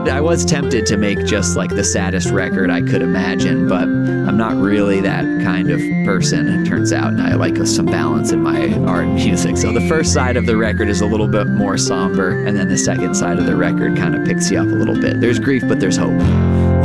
I was tempted to make just like the saddest record I could imagine, but I'm not really that kind of person, it turns out, and I like some balance in my art and music. So the first side of the record is a little bit more somber, and then the second side of the record kind of picks you up a little bit. There's grief, but there's hope.